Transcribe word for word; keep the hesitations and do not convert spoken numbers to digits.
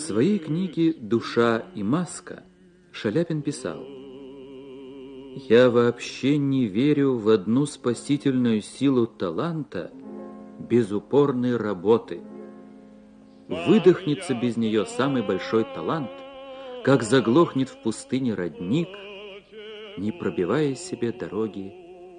своей книге «Душа и маска» Шаляпин писал: «Я вообще не верю в одну спасительную силу таланта без упорной работы. Выдохнется без нее самый большой талант, как заглохнет в пустыне родник, не пробивая себе дороги